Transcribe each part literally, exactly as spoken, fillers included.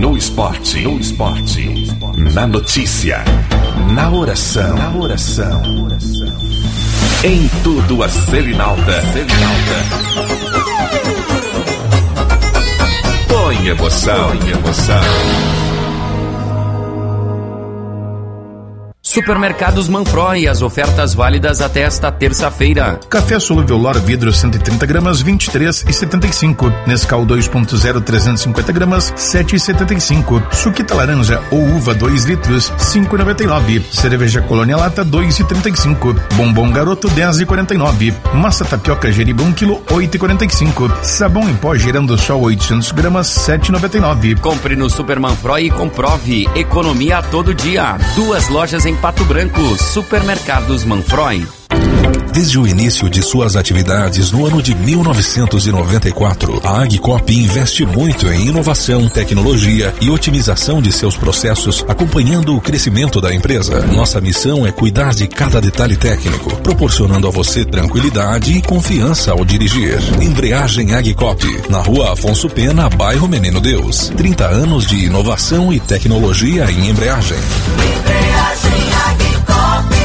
No esporte, no esporte, na notícia, na oração, na oração, em tudo a Selinalta, Selinalta. Põe emoção, põe emoção. Supermercados Manfroy, as ofertas válidas até esta terça-feira. Café solúvel Lora vidro cento e trinta gramas, vinte e três reais e setenta e cinco. Nescau dois ponto zero trezentos e cinquenta gramas, sete reais e setenta e cinco. Suquita laranja ou uva dois litros, cinco reais e noventa e nove. Cerveja Colônia Lata dois reais e trinta e cinco. Bombom Garoto dez reais e quarenta e nove. Massa tapioca Geribão um quilo, oito reais e quarenta e cinco. Sabão em pó Girando Sol oitocentos gramas, sete reais e noventa e nove. Compre no Super Manfroy e comprove economia a todo dia. Duas lojas em Pato Branco, Supermercados Manfroy. Desde o início de suas atividades no ano de mil novecentos e noventa e quatro, a Agicop investe muito em inovação, tecnologia e otimização de seus processos, acompanhando o crescimento da empresa. Nossa missão é cuidar de cada detalhe técnico, proporcionando a você tranquilidade e confiança ao dirigir. Embreagem Agicop, na Rua Afonso Pena, bairro Menino Deus. trinta anos de inovação e tecnologia em embreagem. Embreagem Agicop.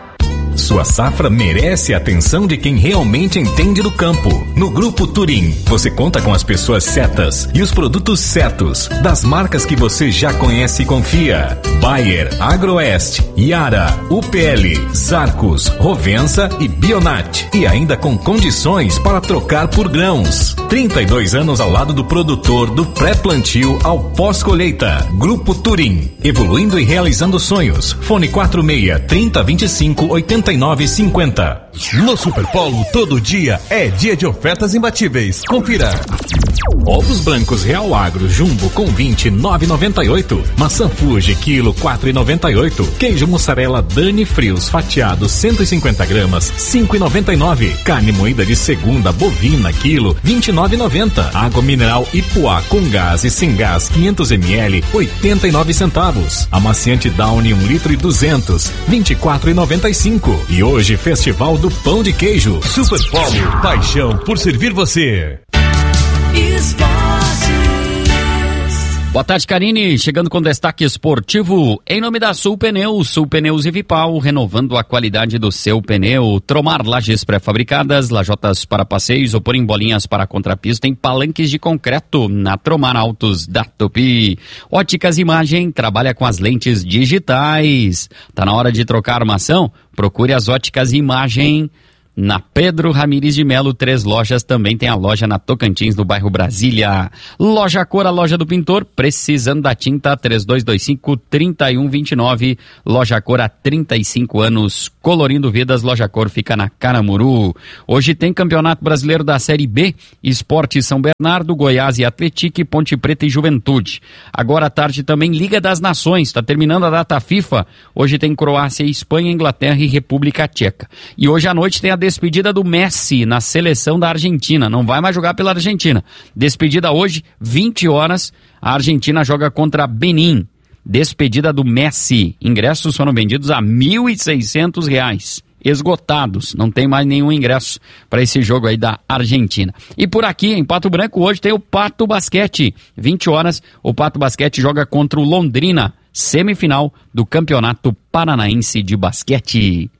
Sua safra merece a atenção de quem realmente entende do campo. No Grupo Turim, você conta com as pessoas certas e os produtos certos, das marcas que você já conhece e confia. Bayer, Agroeste, Yara, U P L, Zarcos, Rovensa e Bionat. E ainda com condições para trocar por grãos. trinta e dois anos ao lado do produtor, do pré-plantio ao pós-colheita. Grupo Turim, evoluindo e realizando sonhos. Fone quatro seis, trinta, vinte e cinco, oitenta e nove cinquenta. No Superpolo, todo dia é dia de ofertas imbatíveis. Confira. Ovos brancos Real Agro Jumbo com vinte, nove reais e noventa e oito. Maçã Fuji quilo quatro reais e noventa e oito. Queijo mussarela Dani Frios fatiado cento e cinquenta gramas, cinco reais e noventa e nove. Carne moída de segunda bovina quilo vinte e nove reais e noventa. Água mineral Ipuá com gás e sem gás quinhentos mililitros, oitenta e nove centavos. Amaciante Downy um litro e duzentos, vinte e quatro reais e noventa e cinco. E hoje Festival do Pão de Queijo. Superpolo, paixão por servir você. Boa tarde, Karine. Chegando com destaque esportivo em nome da Sul Pneus, Sul Pneus e Vipal, renovando a qualidade do seu pneu. Tromar lajes pré-fabricadas, lajotas para passeios ou por em bolinhas para contrapista em palanques de concreto na Tromar Autos da Tupi. Óticas Imagem trabalha com as lentes digitais. Tá na hora de trocar armação? Procure as Óticas Imagem. Na Pedro Ramires de Melo, três lojas, também tem a loja na Tocantins, no bairro Brasília. Loja Cor, a loja do pintor, precisando da tinta, três dois dois cinco, três um dois nove. Loja Cor há trinta e cinco anos, colorindo vidas. Loja Cor fica na Caramuru. Hoje tem Campeonato Brasileiro da Série B, Esporte São Bernardo, Goiás e Atlético, Ponte Preta e Juventude. Agora à tarde também Liga das Nações, está terminando a data FIFA. Hoje tem Croácia, Espanha, Inglaterra e República Tcheca. E hoje à noite tem a despedida do Messi na seleção da Argentina. Não vai mais jogar pela Argentina. Despedida hoje, vinte horas. A Argentina joga contra Benin. Despedida do Messi. Ingressos foram vendidos a mil e seiscentos reais. Esgotados. Não tem mais nenhum ingresso para esse jogo aí da Argentina. E por aqui, em Pato Branco, hoje tem o Pato Basquete. vinte horas, o Pato Basquete joga contra o Londrina. Semifinal do Campeonato Paranaense de Basquete.